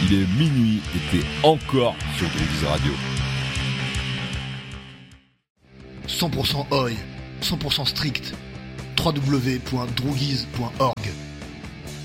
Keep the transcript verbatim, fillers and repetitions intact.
Il est minuit et t'es encore sur Grooves Radio. cent pour cent Oi, cent pour cent strict. w w w point droogies point org